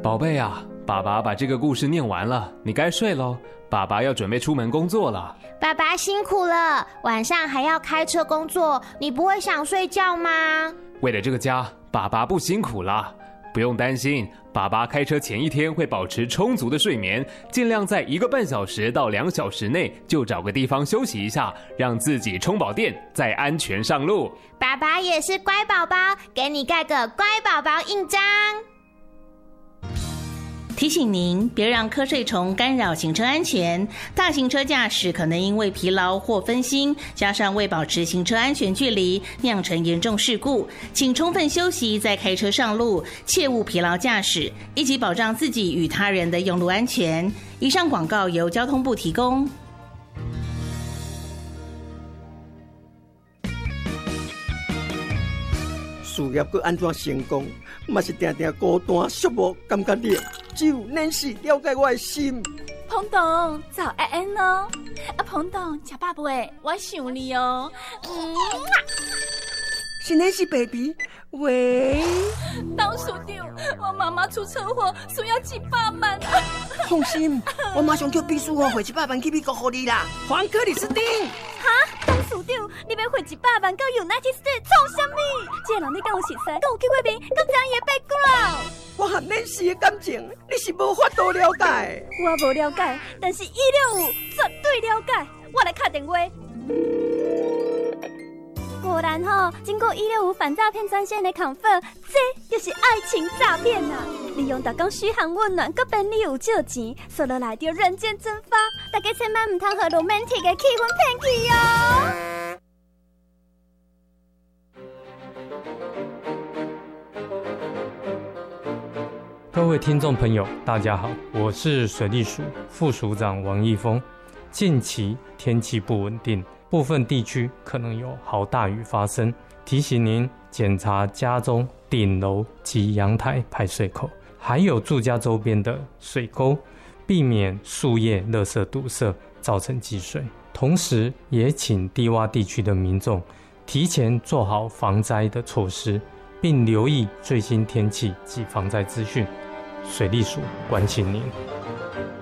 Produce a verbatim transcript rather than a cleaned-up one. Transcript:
宝贝啊，爸爸把这个故事念完了，你该睡咯，爸爸要准备出门工作了。 爸爸辛苦了，晚上还要开车工作，你不会想睡觉吗？ 为了这个家，爸爸不辛苦了。不用担心，爸爸开车前一天会保持充足的睡眠，尽量在一个半小时到两小时内就找个地方休息一下，让自己充饱电，再安全上路。 爸爸也是乖宝宝，给你盖个乖宝宝印章。 提醒您，别让瞌睡虫干扰行车安全。大型车驾驶可能因为疲劳或分心，加上未保持行车安全距离，酿成严重事故。请充分休息再开车上路，切勿疲劳驾驶，一起保障自己与他人的用路安全。以上广告由交通部提供。 事业要安怎成功，嘛是定定孤单寂寞，感觉你只有Nancy了解我的心。 彭董，早安安哦！啊，彭董，吃饱未？我想你哦。嗯， 是Nancy baby。喂， 董事长，我妈妈出车祸，需要一百万啊！ 放心，我马上叫秘书哦，汇一百万去美国给你啦。黄克里斯汀。 哈，董事长，你要汇一百万到 United States 创什么？这个人你敢有熟悉？敢有去过面？敢知伊的 background？ 我和Nancy的感情，你是无法度了解。 我无了解，但是一六五绝对了解。我来打电话。果然吼、哦，经过一六五反诈骗专线的 confirm， 这就是爱情诈骗啊！利用打工嘘寒问暖，搁便利有借钱，说落来就人间蒸发。大家千万唔通和 romantic 的气氛骗去哦。 各位听众朋友，大家好，我是水利署副署长王义峰。近期天气不稳定，部分地区可能有豪大雨发生，提醒您检查家中顶楼及阳台排水口，还有住家周边的水沟，避免树叶、垃圾堵塞造成积水。同时也请低洼地区的民众提前做好防灾的措施，并留意最新天气及防灾资讯。水利署关心您。